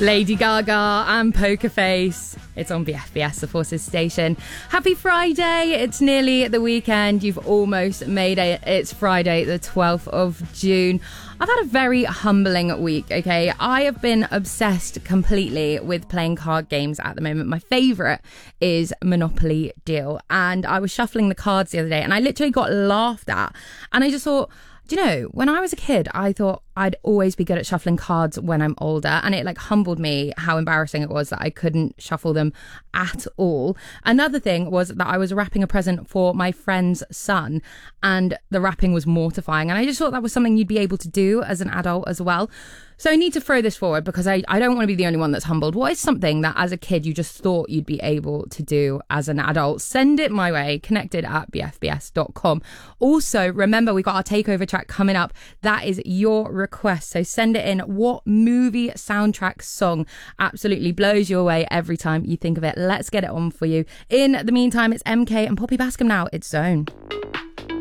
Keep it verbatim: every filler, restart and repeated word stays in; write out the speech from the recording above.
Lady Gaga and Poker Face. It's on B F B S, the Forces station. Happy Friday. It's nearly the weekend. You've almost made it. It's Friday, the twelfth of June. I've had a very humbling week, okay? I have been obsessed completely with playing card games at the moment. My favourite is Monopoly Deal. And I was shuffling the cards the other day and I literally got laughed at. And I just thought, do you know, when I was a kid, I thought I'd always be good at shuffling cards when I'm older. And it like humbled me how embarrassing it was that I couldn't shuffle them at all. Another thing was that I was wrapping a present for my friend's son and the wrapping was mortifying. And I just thought that was something you'd be able to do as an adult as well. So I need to throw this forward because I, I don't want to be the only one that's humbled. What is something that as a kid you just thought you'd be able to do as an adult? Send it my way, connected at b f b s dot com. Also, remember, we've got our takeover track coming up. That is your request. So send it in. What movie soundtrack song absolutely blows you away every time you think of it? Let's get it on for you. In the meantime, it's M K and Poppy Bascom now. It's Zone.